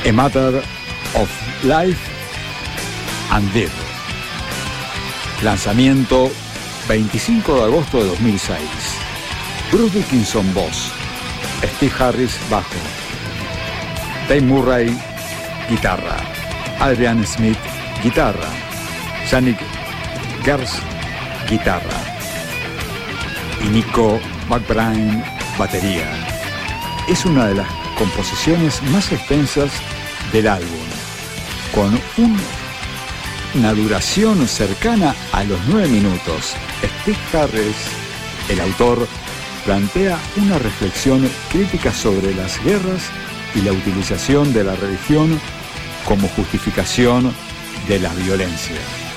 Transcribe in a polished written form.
A Matter of Life and Death. Lanzamiento 25 de agosto de 2006. Bruce Dickinson, voz. Steve Harris, bajo. Dave Murray, guitarra. Adrian Smith, guitarra. Yannick Gers, guitarra. Y Nico McBride, batería. Es una de las composiciones más extensas del álbum, con una duración cercana a los 9 minutos. Steve Harris, el autor, plantea una reflexión crítica sobre las guerras y la utilización de la religión como justificación de la violencia.